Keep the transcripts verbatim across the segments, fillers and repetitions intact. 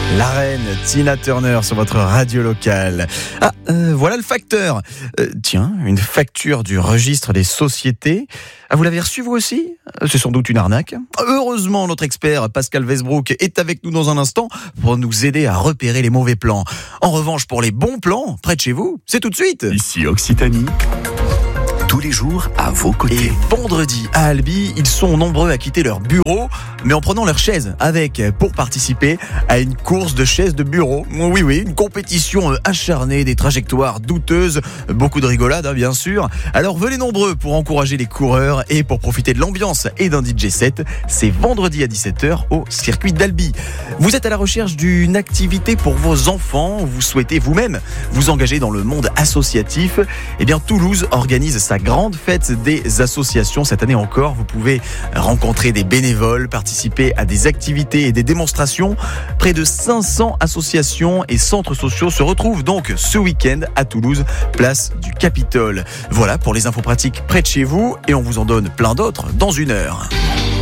La reine Tina Turner sur votre radio locale. Ah, euh, voilà le facteur. Euh, tiens, une facture du registre des sociétés. Ah, vous l'avez reçue vous aussi ? C'est sans doute une arnaque. Heureusement, notre expert Pascal Westbrook est avec nous dans un instant pour nous aider à repérer les mauvais plans. En revanche, pour les bons plans, près de chez vous, c'est tout de suite. Ici Occitanie. Tous les jours à vos côtés. Et vendredi à Albi, ils sont nombreux à quitter leur bureau, mais en prenant leur chaise avec pour participer à une course de chaises de bureau. Oui, oui, une compétition acharnée, des trajectoires douteuses, beaucoup de rigolade, hein, bien sûr. Alors venez nombreux pour encourager les coureurs et pour profiter de l'ambiance et d'un D J set. C'est vendredi à dix-sept heures au circuit d'Albi. Vous êtes à la recherche d'une activité pour vos enfants, vous souhaitez vous-même vous engager dans le monde associatif. Eh bien, Toulouse organise sa grande fête des associations. Cette année encore, vous pouvez rencontrer des bénévoles, participer à des activités et des démonstrations. Près de cinq cents associations et centres sociaux se retrouvent donc ce week-end à Toulouse, place du Capitole. Voilà pour les infos pratiques près de chez vous et on vous en donne plein d'autres dans une heure.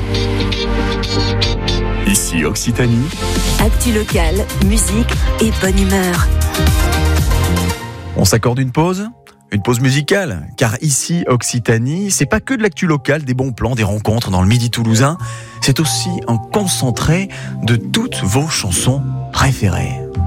Ici Occitanie. Actu locale, musique et bonne humeur. On s'accorde une pause ? Une pause musicale, car ici, Occitanie, c'est pas que de l'actu locale, des bons plans, des rencontres dans le Midi toulousain, c'est aussi un concentré de toutes vos chansons préférées.